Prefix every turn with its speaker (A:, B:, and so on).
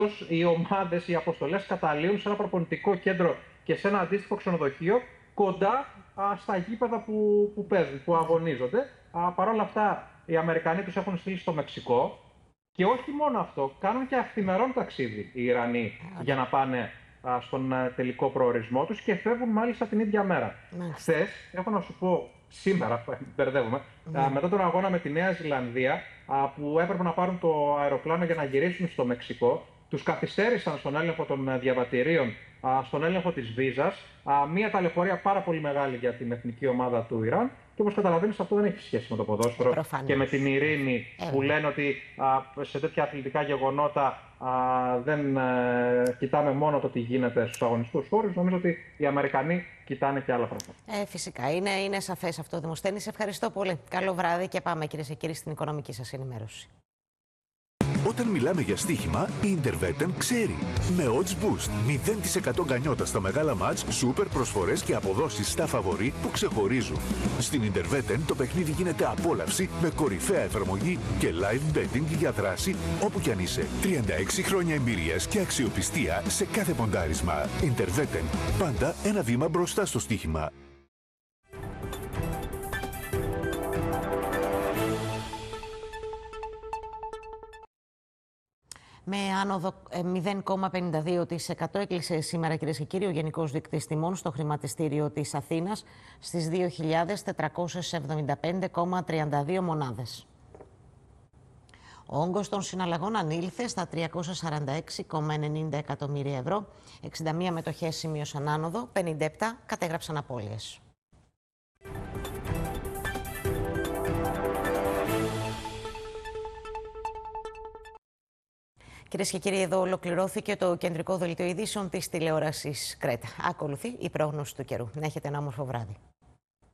A: οι ομάδες, οι αποστολές καταλύουν σε ένα προπονητικό κέντρο και σε ένα αντίστοιχο ξενοδοχείο κοντά στα γήπεδα που παίζουν, που αγωνίζονται. Παρ' όλα αυτά, οι Αμερικανοί τους έχουν στείλει στο Μεξικό και όχι μόνο αυτό, κάνουν και αυθημερών ταξίδι οι Ιρανοί για να πάνε στον τελικό προορισμό τους και φεύγουν μάλιστα την ίδια μέρα. Χθες, έχω να σου πω, σήμερα, μπερδεύομαι, μετά τον αγώνα με τη Νέα Ζηλανδία, που έπρεπε να πάρουν το αεροπλάνο για να γυρίσουν στο Μεξικό, τους καθυστέρησαν στον έλεγχο των διαβατηρίων, στον έλεγχο της βίζας, μια ταλαιπωρία πάρα πολύ μεγάλη για την εθνική ομάδα του Ιράν. Και όπως καταλαβαίνεις, αυτό δεν έχει σχέση με το ποδόσφαιρο και με την ειρήνη που λένε ότι σε τέτοια αθλητικά γεγονότα δεν κοιτάμε μόνο το τι γίνεται στους αγωνιστικούς χώρους. Νομίζω ότι οι Αμερικανοί κοιτάνε και άλλα πράγματα.
B: Φυσικά. Είναι σαφές αυτό, Δημοσθένη. Σε ευχαριστώ πολύ. Καλό βράδυ και πάμε, κυρίες και κύριοι, στην οικονομική σας ενημέρωση.
C: Όταν μιλάμε για στοίχημα, η Interveten ξέρει. Με Odds Boost, 0% γκανιότα στα μεγάλα μάτς, σούπερ προσφορές και αποδόσεις στα φαβορί που ξεχωρίζουν. Στην Interveten το παιχνίδι γίνεται απόλαυση με κορυφαία εφαρμογή και live betting για δράση όπου κι αν είσαι. 36 χρόνια εμπειρίας και αξιοπιστία σε κάθε ποντάρισμα. Interveten, πάντα ένα βήμα μπροστά στο στοίχημα.
B: Με άνοδο 0,52% έκλεισε σήμερα, κυρίες και κύριοι, ο Γενικός Δείκτης Τιμών στο χρηματιστήριο της Αθήνας στις 2.475,32 μονάδες. Ο όγκος των συναλλαγών ανήλθε στα 346,90 εκατομμύρια ευρώ. 61 μετοχές σημείωσαν άνοδο, 57 κατέγραψαν απώλειες. Κυρίες και κύριοι, εδώ ολοκληρώθηκε το κεντρικό δελτίο ειδήσεων της τηλεόρασης Κρέτα. Ακολουθεί η πρόγνωση του καιρού. Να έχετε ένα όμορφο βράδυ.